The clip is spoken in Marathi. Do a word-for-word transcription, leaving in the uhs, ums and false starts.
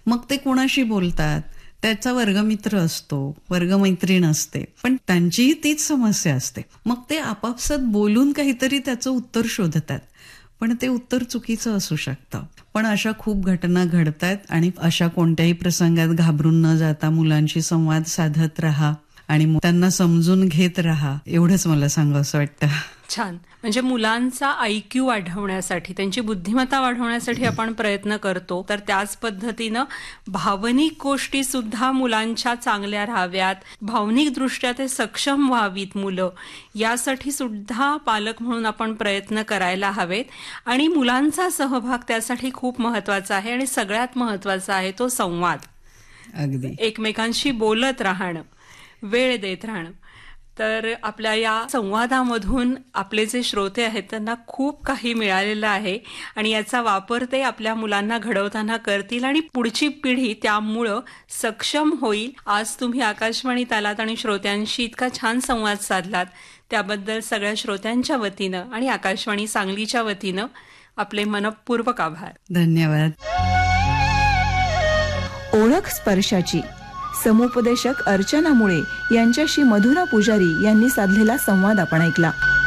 मग ते कोणाशी बोलतात, त्याचा वर्गमित्र असतो, वर्गमैत्रीण असते, पण त्यांचीही तीच समस्या असते. मग ते आपापसात बोलून काहीतरी त्याचं उत्तर शोधतात, पण ते उत्तर चुकीचं असू शकतं. पण अशा खूप घटना घडतायत आणि अशा कोणत्याही प्रसंगात घाबरून न जाता मुलांशी संवाद साधत राहा आणि त्यांना समजून घेत राहा, एवढंच मला सांगावंसं वाटतं. छान. म्हणजे मुलांचा आयक्यू वाढवण्यासाठी, त्यांची बुद्धिमत्ता वाढवण्यासाठी आपण प्रयत्न करतो, तर त्याच पद्धतीनं भावनिक गोष्टी सुद्धा मुलांच्या चांगल्या राहाव्यात, भावनिक दृष्ट्या ते सक्षम व्हावीत मुलं, यासाठी सुद्धा पालक म्हणून आपण प्रयत्न करायला हवेत. आणि मुलांचा सहभाग त्यासाठी खूप महत्वाचा आहे आणि सगळ्यात महत्वाचा आहे तो संवाद. अगदी एकमेकांशी बोलत राहणं, वेळ देत राहणं. तर आपल्या या संवादामधून आपले जे श्रोते आहेत त्यांना खूप काही मिळालेलं आहे आणि याचा वापर ते आपल्या मुलांना घडवताना करतील आणि पुढची पिढी त्यामुळं सक्षम होईल. आज तुम्ही आकाशवाणीत आलात आणि श्रोत्यांशी इतका छान संवाद साधलात, त्याबद्दल सगळ्या श्रोत्यांच्या वतीनं आणि आकाशवाणी सांगलीच्या वतीनं आपले मनःपूर्वक आभार. धन्यवाद. ओळख स्पर्शाची समुपदेशक अर्चना मुळे यांच्याशी मधुरा पुजारी यांनी साधलेला संवाद आपण ऐकला.